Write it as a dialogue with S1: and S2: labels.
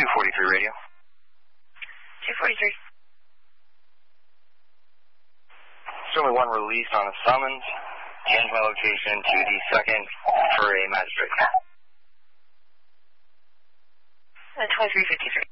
S1: 243 radio.
S2: 243.
S1: Show me one released on a summons. Change my location to the second for a magistrate.
S2: 2353.